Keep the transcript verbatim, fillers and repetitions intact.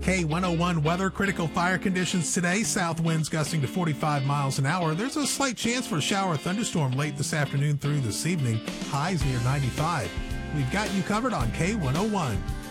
K one oh one weather, critical fire conditions today. South winds gusting to forty-five miles an hour. There's a slight chance for a shower or thunderstorm late this afternoon through this evening. Highs near ninety-five. We've got you covered on K one oh one.